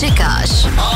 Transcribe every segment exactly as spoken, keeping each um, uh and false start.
Jikash.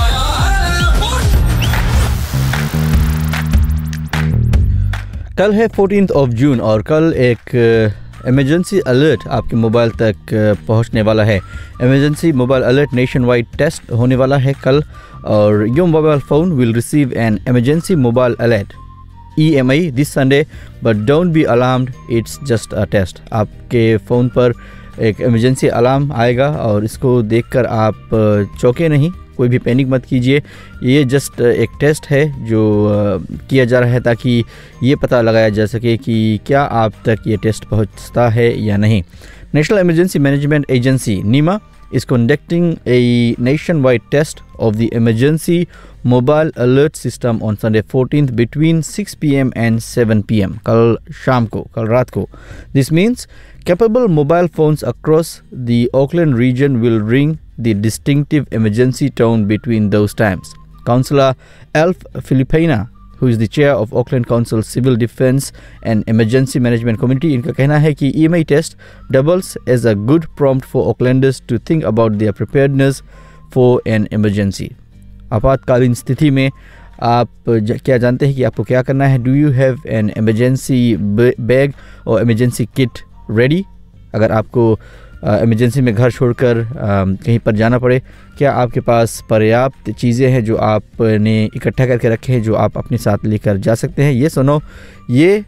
कल है fourteenth of June और कल एक इमरजेंसी अलर्ट आपके मोबाइल तक पहुंचने वाला है। Emergency mobile alert nation wide test होने वाला है कल, और your mobile phone will receive an emergency mobile alert E M I this Sunday, but don't be alarmed, it's just a test. आपके फ़ोन पर एक इमरजेंसी अलार्म आएगा और इसको देखकर आप चौंके नहीं, कोई भी पैनिक मत कीजिए। ये जस्ट एक टेस्ट है जो किया जा रहा है ताकि ये पता लगाया जा सके कि क्या आप तक ये टेस्ट पहुंचता है या नहीं। National emergency management agency Neema is conducting a nationwide test of the emergency mobile alert system on Sunday fourteenth between six p m and seven p m कल शाम को, कल रात को। This means capable mobile phones across the Auckland region will ring the distinctive emergency tone between those times. Councillor Alf Filipina, who is the chair of Auckland Council Civil Defence and Emergency Management Committee, इनका कहना है कि E M I test doubles as a good prompt for Aucklanders to think about their preparedness for an emergency. आपातकालीन स्थिति में आप ज, क्या जानते हैं कि आपको क्या करना है? Do you have an emergency bag और इमरजेंसी किट रेडी? अगर आपको इमरजेंसी में घर छोड़कर कहीं पर जाना पड़े, क्या आपके पास पर्याप्त चीज़ें हैं जो आपने इकट्ठा करके रखे हैं जो आप अपने साथ लेकर जा सकते हैं? ये सुनो, ये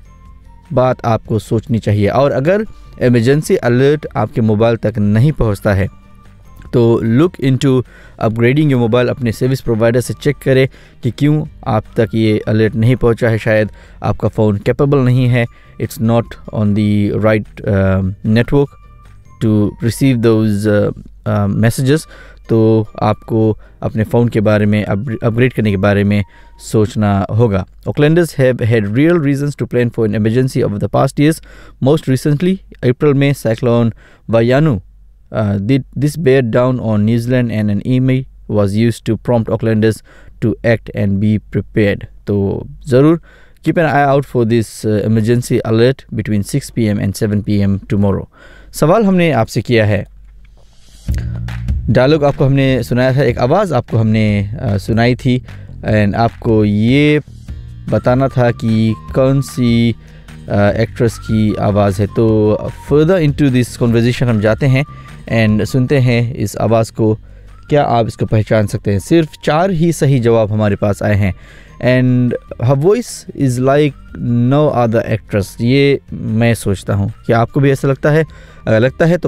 बात आपको सोचनी चाहिए। और अगर इमरजेंसी अलर्ट आपके मोबाइल तक नहीं पहुंचता है तो look into upgrading your mobile. अपने सर्विस प्रोवाइडर से चेक करें कि क्यों आप तक ये अलर्ट नहीं पहुंचा है। शायद आपका फ़ोन कैपेबल नहीं है, it's not on the right network to receive those messages. तो आपको अपने फ़ोन के बारे में अपग्रेड करने के बारे में सोचना होगा। Aucklanders have had real reasons to plan for an emergency over the past years. Most recently, April में cyclone Vayanu uh, did this bear down on New Zealand, and an E M I was used to prompt Aucklanders to act and be prepared. तो ज़रूर keep an eye out for this uh, emergency alert between six p m and seven p m tomorrow. सवाल हमने आपसे किया है, dialogue आपको हमने सुनाया था, एक आवाज़ आपको हमने आ, सुनाई थी, एंड आपको ये बताना था कि कौन सी एक्ट्रेस की आवाज़ है। तो फर्दर इनटू दिस कन्वर्सेशन हम जाते हैं एंड सुनते हैं इस आवाज़ को। क्या आप इसको पहचान सकते हैं? सिर्फ चार ही सही जवाब हमारे पास आए हैं, and her voice is like no other actress. ये मैं सोचता हूँ कि आपको भी ऐसा लगता है? अगर लगता है तो